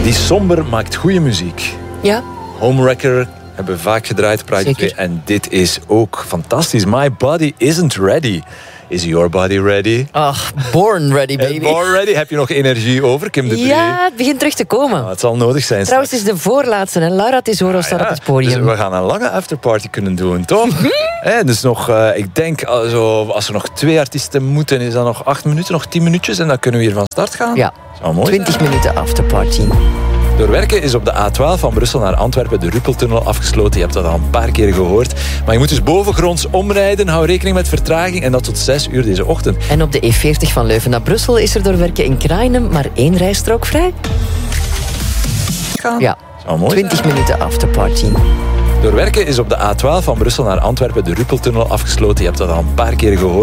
Die somber maakt goede muziek. Ja. Homewrecker hebben we vaak gedraaid, Pride 2. En dit is ook fantastisch. My body isn't ready. Is your body ready? Ach, born ready, baby. Born ready. Heb je nog energie over, Kim de Brie? Ja, het begint terug te komen. Nou, het zal nodig zijn. Trouwens, het is de voorlaatste. En Laura Tesoro staat op het podium. Dus we gaan een lange afterparty kunnen doen, toch? Dus nog, ik denk, als er nog 2 artiesten moeten, is dat nog 8 minuten, nog 10 minuutjes. En dan kunnen we hier van start gaan. Ja, zou mooi 20 zijn. minuten afterparty. Door werken is op de A12 van Brussel naar Antwerpen de Ruppeltunnel afgesloten. Je hebt dat al een paar keer gehoord. Maar je moet dus bovengronds omrijden. Hou rekening met vertraging. En dat tot 6 uur deze ochtend. En op de E40 van Leuven naar Brussel is er door werken in Krainem maar 1 rijstrook vrij. Ja, zou mooi 20 zijn. minuten afterparty. Door werken is op de A12 van Brussel naar Antwerpen de Ruppeltunnel afgesloten. Je hebt dat al een paar keer gehoord.